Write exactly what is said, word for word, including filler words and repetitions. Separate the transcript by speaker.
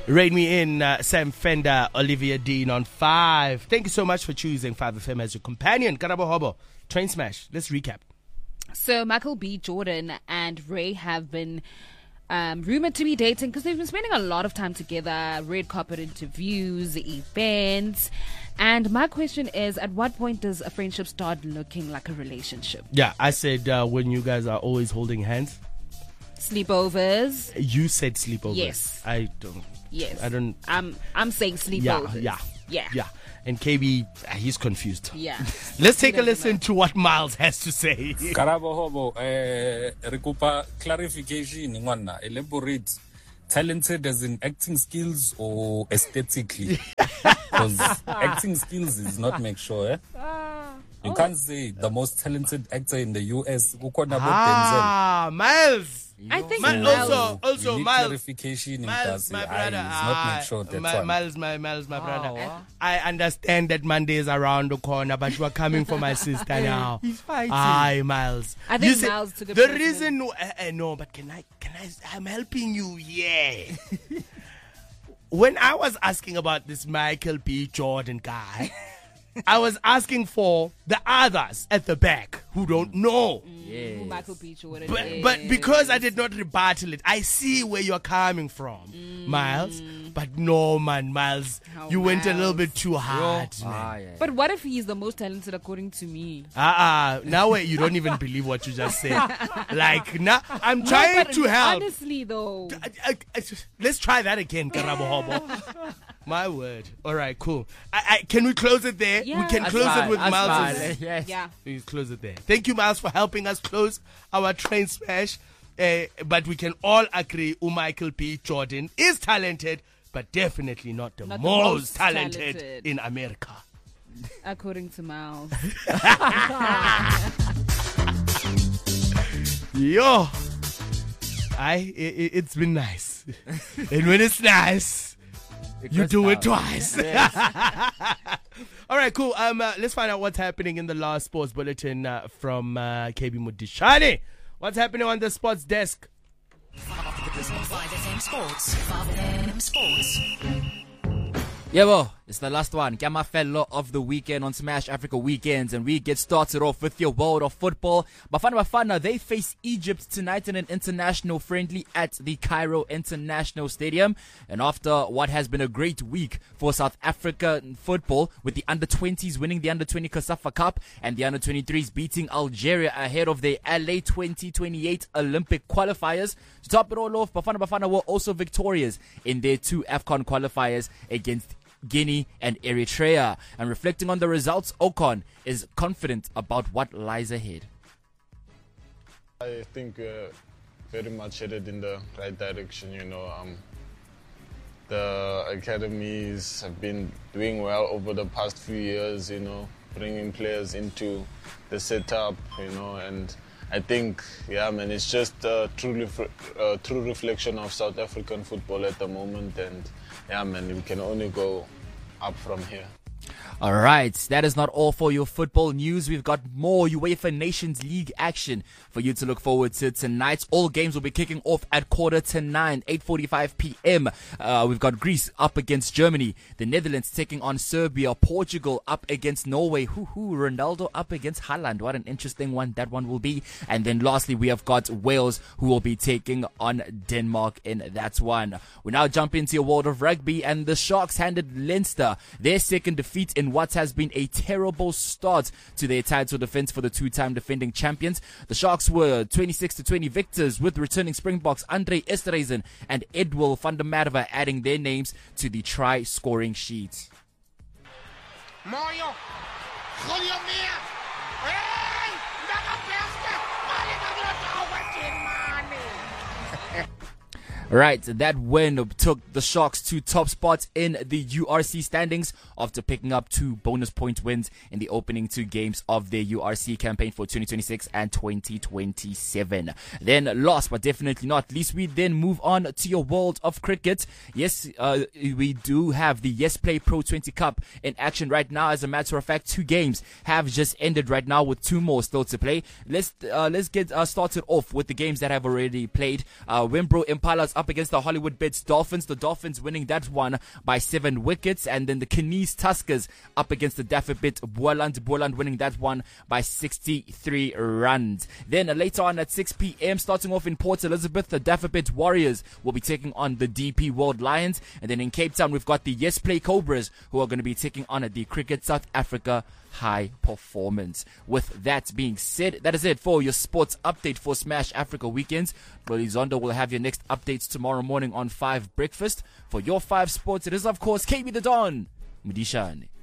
Speaker 1: Rate me in, uh, Sam Fender, Olivia Dean on five. Thank you so much for choosing five F M as your companion. Karabo Hobo, Train Smash. Let's recap.
Speaker 2: So Michael B. Jordan and Ray have been um, rumored to be dating because they've been spending a lot of time together, red carpet interviews, events. And my question is, at what point does a friendship start looking like a relationship?
Speaker 1: Yeah, I said uh, when you guys are always holding hands.
Speaker 2: Sleepovers.
Speaker 1: You said sleepovers.
Speaker 2: Yes.
Speaker 1: I don't.
Speaker 2: Yes.
Speaker 1: I don't.
Speaker 2: I'm, I'm saying sleepovers.
Speaker 1: Yeah, yeah.
Speaker 2: Yeah.
Speaker 1: Yeah. And K B, uh, he's confused.
Speaker 2: Yeah.
Speaker 1: Let's take a listen to what Miles has to say.
Speaker 3: Karabo Hobo, eh, Rikupa clarification, elaborate. Talented as in acting skills or aesthetically? Because acting skills is not make sure. Eh? You oh. can't say the most talented actor in the U S.
Speaker 1: Ah, Miles.
Speaker 2: I think
Speaker 1: Ma-
Speaker 2: Miles.
Speaker 1: also, also
Speaker 3: you need
Speaker 1: Miles,
Speaker 3: clarification in
Speaker 1: Miles, my brother,
Speaker 3: it's not make sure that's
Speaker 1: my,
Speaker 3: one.
Speaker 1: Miles, my Miles, my brother.
Speaker 4: Oh, wow.
Speaker 1: I understand that Monday is around the corner, but you are coming for my sister now.
Speaker 4: He's fighting.
Speaker 1: Aye, Miles.
Speaker 2: I think
Speaker 1: You say-
Speaker 2: Miles took a
Speaker 1: the
Speaker 2: personal-
Speaker 1: reason. Uh, uh, no, but can I? Can I? I'm helping you. Yeah. When I was asking about this Michael B. Jordan guy, I was asking for the others at the back who don't know.
Speaker 2: Mm, who Michael B. Jordan
Speaker 1: But,
Speaker 2: is.
Speaker 1: but because I did not rebuttal it, I see where you're coming from,
Speaker 2: Mm.
Speaker 1: Miles. But no, man, Miles,
Speaker 2: How
Speaker 1: you went a little
Speaker 2: Miles?
Speaker 1: bit too hard, man.
Speaker 4: Ah, yeah.
Speaker 2: But what if he's the most talented according to me?
Speaker 1: Uh-uh. Now wait, you don't even believe what you just said. Like, now I'm trying
Speaker 2: No, but
Speaker 1: to help.
Speaker 2: honestly, though.
Speaker 1: I- I- I just- let's try that again, Karabo Hobo. My word. All right, cool. I, I, can we close it there?
Speaker 2: Yeah.
Speaker 1: We can
Speaker 2: That's
Speaker 1: close
Speaker 4: fine,
Speaker 1: it with
Speaker 4: that's
Speaker 1: Miles.
Speaker 4: fine, yes.
Speaker 2: Yeah.
Speaker 1: Please close it there. Thank you, Miles, for helping us close our train smash. Uh, but we can all agree Michael B. Jordan is talented, but definitely not the,
Speaker 2: Not the
Speaker 1: most,
Speaker 2: most
Speaker 1: talented,
Speaker 2: talented.
Speaker 1: in America.
Speaker 2: According to Miles.
Speaker 1: Yo, I it, it's been nice, and when it's nice, you
Speaker 4: goes
Speaker 1: do it
Speaker 4: down.
Speaker 1: twice. All right, cool. Um, uh, let's find out what's happening in the last sports bulletin uh, from uh, K B Mudishani. What's happening on the sports desk?
Speaker 5: five F M Sports. five F M Sports.
Speaker 4: Yeah, well, it's the last one. Gamma fellow of the weekend on Smash Africa Weekends, and we get started off with your world of football. Bafana Bafana, they face Egypt tonight in an international friendly at the Cairo International Stadium. And after what has been a great week for South Africa football, with the under twenties winning the under twenty COSAFA Cup and the under twenty-threes beating Algeria ahead of the L A twenty twenty-eight Olympic qualifiers. To top it all off, Bafana Bafana were also victorious in their two AFCON qualifiers against Guinea and Eritrea. And reflecting on the results, Ocon is confident about what lies ahead.
Speaker 6: I think we're very much headed in the right direction. You know, um, the academies have been doing well over the past few years. You know, bringing players into the setup. You know, and I think, yeah, man, it's just a true, ref- uh, true reflection of South African football at the moment. And yeah, man, we can only go up from here.
Speaker 4: All right, that is not all for your football news. We've got more UEFA Nations League action for you to look forward to tonight. All games will be kicking off at quarter to nine, eight forty-five p.m. Uh, we've got Greece up against Germany, the Netherlands taking on Serbia, Portugal up against Norway, hoo hoo, Ronaldo up against Haaland. What an interesting one that one will be. And then lastly, we have got Wales, who will be taking on Denmark in that one. We now jump into your world of rugby, and the Sharks handed Leinster their second defeat in what has been a terrible start to their title defense for the two-time defending champions. The Sharks were twenty-six to twenty victors, with returning Springboks Andre Esterhuizen and Edwill van der Merwe adding their names to the try-scoring sheet.
Speaker 7: Mario, gooi hem neer. Hey, dat is beste. Maar ik had het over in, man.
Speaker 4: Right, that win took the Sharks to top spots in the U R C standings after picking up two bonus point wins in the opening two games of their U R C campaign for twenty twenty-six and twenty twenty-seven. Then last but definitely not least, we then move on to your world of cricket. Yes, uh, we do have the Yes Play Pro twenty Cup in action right now. As a matter of fact, two games have just ended right now with two more still to play. Let's uh, let's get uh, started off with the games that have already played. Uh, Wimbro Impalas up against the Hollywood Bets Dolphins. The Dolphins winning that one by seven wickets. And then the Canis Tuskers up against the Dafabit Boland. Boland winning that one by sixty-three runs. Then uh, later on at six p.m, starting off in Port Elizabeth, the Dafabit Warriors will be taking on the D P World Lions. And then in Cape Town, we've got the Yes Play Cobras, who are going to be taking on the Cricket South Africa High Performance. With that being said, that is it for your sports update for Smash Africa Weekends. Loli Zondo will have your next updates tomorrow morning on five Breakfast. For your five Sports, it is of course K B the Don Mudishane.